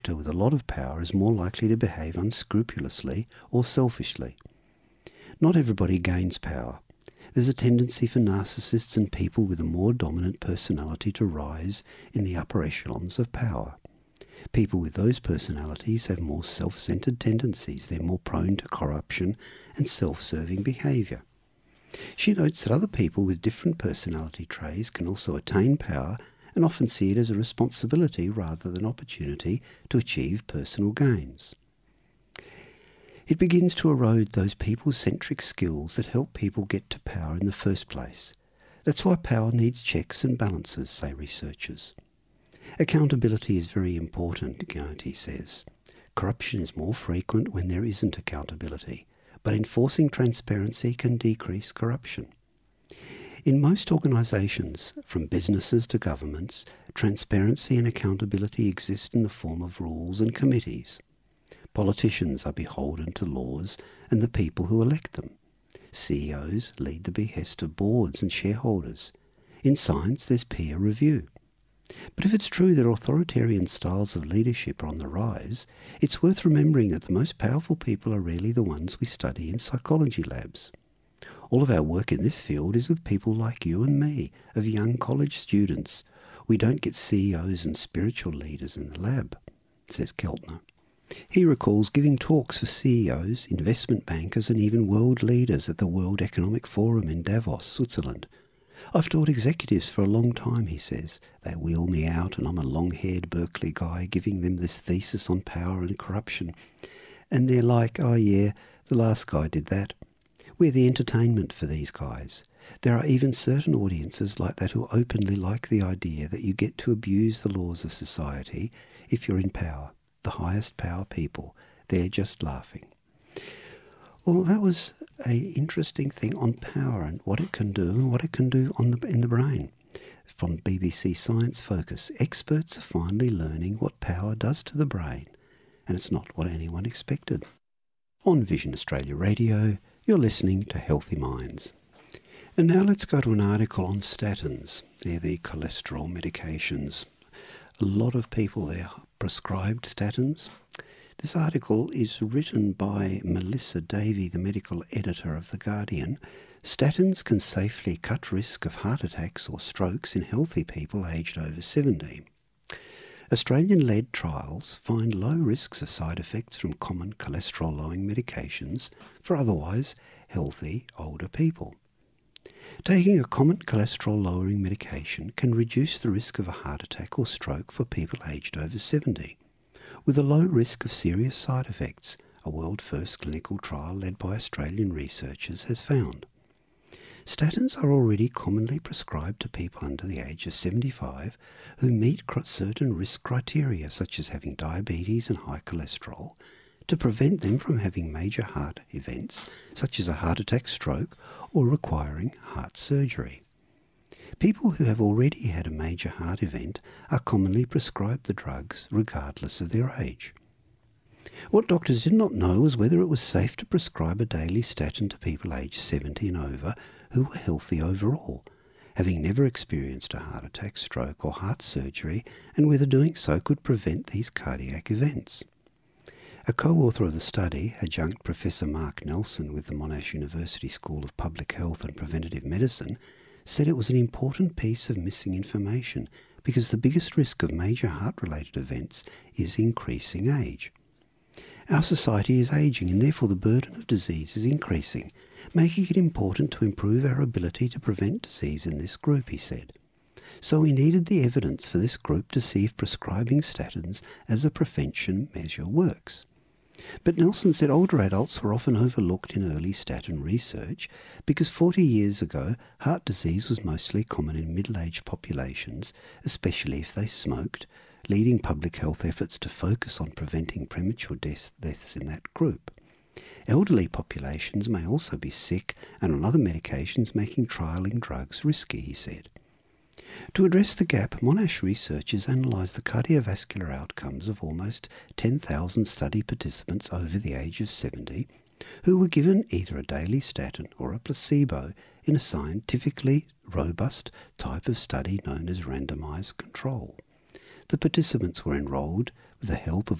with a lot of power is more likely to behave unscrupulously or selfishly. Not everybody gains power. There's a tendency for narcissists and people with a more dominant personality to rise in the upper echelons of power. People with those personalities have more self-centered tendencies. They're more prone to corruption and self-serving behaviour. She notes that other people with different personality traits can also attain power and often see it as a responsibility rather than opportunity to achieve personal gains. It begins to erode those people-centric skills that help people get to power in the first place. That's why power needs checks and balances, say researchers. Accountability is very important, Geraghty says. Corruption is more frequent when there isn't accountability, but enforcing transparency can decrease corruption. In most organisations, from businesses to governments, transparency and accountability exist in the form of rules and committees. Politicians are beholden to laws and the people who elect them. CEOs lead the behest of boards and shareholders. In science, there's peer review. But if it's true that authoritarian styles of leadership are on the rise, it's worth remembering that the most powerful people are really the ones we study in psychology labs. All of our work in this field is with people like you and me, of young college students. We don't get CEOs and spiritual leaders in the lab, says Keltner. He recalls giving talks for CEOs, investment bankers and even world leaders at the World Economic Forum in Davos, Switzerland. I've taught executives for a long time, he says. They wheel me out and I'm a long-haired Berkeley guy giving them this thesis on power and corruption. And they're like, oh yeah, the last guy did that. We're the entertainment for these guys. There are even certain audiences like that who openly like the idea that you get to abuse the laws of society if you're in power. The highest power people. They're just laughing. Well, that was an interesting thing on power and what it can do and what it can do in the brain. From BBC Science Focus, experts are finally learning what power does to the brain, and it's not what anyone expected. On Vision Australia Radio, you're listening to Healthy Minds. And now let's go to an article on statins. They're the cholesterol medications. A lot of people there prescribed statins. This article is written by Melissa Davey, the medical editor of The Guardian. Statins can safely cut risk of heart attacks or strokes in healthy people aged over 70. Australian-led trials find low risks of side effects from common cholesterol-lowering medications for otherwise healthy older people. Taking a common cholesterol-lowering medication can reduce the risk of a heart attack or stroke for people aged over 70, with a low risk of serious side effects, a world-first clinical trial led by Australian researchers has found. Statins are already commonly prescribed to people under the age of 75 who meet certain risk criteria such as having diabetes and high cholesterol to prevent them from having major heart events such as a heart attack, stroke or requiring heart surgery. People who have already had a major heart event are commonly prescribed the drugs regardless of their age. What doctors did not know was whether it was safe to prescribe a daily statin to people aged 70 and over who were healthy overall, having never experienced a heart attack, stroke or heart surgery, and whether doing so could prevent these cardiac events. A co-author of the study, adjunct Professor Mark Nelson with the Monash University School of Public Health and Preventative Medicine, said it was an important piece of missing information because the biggest risk of major heart-related events is increasing age. Our society is ageing and therefore the burden of disease is increasing, making it important to improve our ability to prevent disease in this group, he said. So we needed the evidence for this group to see if prescribing statins as a prevention measure works. But Nelson said older adults were often overlooked in early statin research because 40 years ago heart disease was mostly common in middle-aged populations, especially if they smoked, leading public health efforts to focus on preventing premature deaths in that group. Elderly populations may also be sick and on other medications, making trialling drugs risky, he said. To address the gap, Monash researchers analysed the cardiovascular outcomes of almost 10,000 study participants over the age of 70 who were given either a daily statin or a placebo in a scientifically robust type of study known as randomised control. The participants were enrolled the help of